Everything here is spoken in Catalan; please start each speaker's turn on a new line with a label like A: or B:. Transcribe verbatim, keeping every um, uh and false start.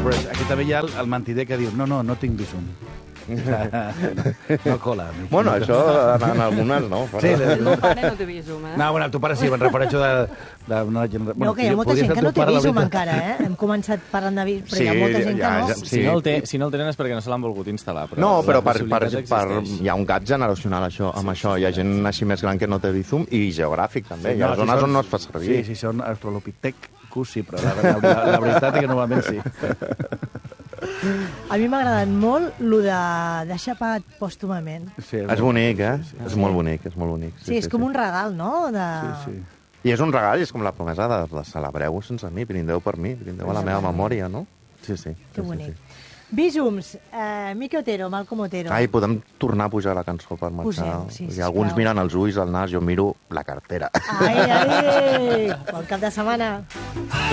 A: Però aquí també hi ha el, el mentider que diu no, no, no tinc Bizum. No cola.
B: Bueno, això en, en algunes no. Però...
A: Sí,
C: El meu pare no té Bizum, eh?
A: no, bueno, el teu pare sí, me'n refereixo de... de una generació...
D: No, que hi ha molta gent que no té Bizum encara, eh? Hem començat parlant de Bizum, però hi ha molta gent que no.
E: Si no el té, si no el tenen és perquè no se l'han volgut instal·lar. Però
B: no, però per, per,
E: per,
B: per, hi ha un gap generacional això, amb sí, això. Hi ha gent així més gran que no té Bizum i geogràfic, també. Sí, hi ha no, zones si on no es fa servir.
A: Sí, si són australopitecus, sí, però la, la, la, la veritat és que normalment sí.
D: A mi m'ha agradat molt el de deixar pagat pòstumament.
B: Sí, és, és bonic, eh? Sí, sí. És molt bonic, és molt bonic.
D: Sí, sí és sí, com sí. un regal, no? De...
A: Sí, sí.
B: I és un regal, és com la promesa de, de celebreu sense mi, brindeu per mi, brindeu a la meva memòria, no? Sí, sí.
D: Que
B: sí,
D: bonic.
B: Sí, sí.
D: Bízums, eh, Miqui Otero, Malcom Otero.
B: Ai, podem tornar a pujar la cançó per marxar.
D: Posem, sí,
B: I alguns miren els ulls, el nas, jo miro la cartera.
D: Ai, ai, bon cap de setmana.